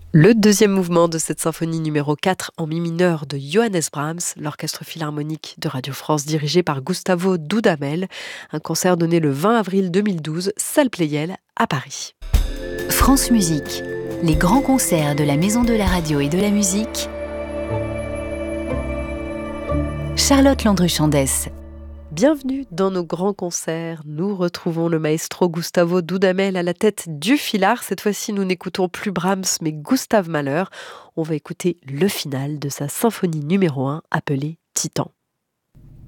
Le deuxième mouvement de cette symphonie numéro 4 en mi mineur de Johannes Brahms, l'orchestre philharmonique de Radio France dirigé par Gustavo Dudamel, un concert donné le 20 avril 2012, salle Pleyel à Paris. France Musique, les grands concerts de la Maison de la Radio et de la Musique. Charlotte Landru-Chandès. Bienvenue dans nos grands concerts. Nous retrouvons le maestro Gustavo Dudamel à la tête du Philhar. Cette fois-ci, nous n'écoutons plus Brahms, mais Gustav Mahler. On va écouter le final de sa symphonie numéro 1 appelée Titan.